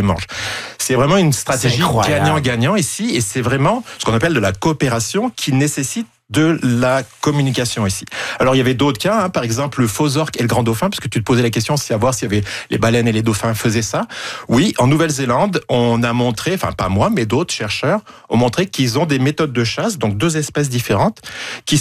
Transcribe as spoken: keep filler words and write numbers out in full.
mange. C'est vraiment une stratégie gagnant-gagnant ici, et c'est vraiment ce qu'on appelle de la coopération qui nécessite de la communication ici. Alors, il y avait d'autres cas, hein, par exemple le faux orque et le grand dauphin, parce que tu te posais la question, c'est à voir s'il y avait les baleines et les dauphins faisaient ça. Oui, en Nouvelle-Zélande, on a montré, enfin pas moi, mais d'autres chercheurs ont montré qu'ils ont des méthodes de chasse, donc deux espèces différentes, qui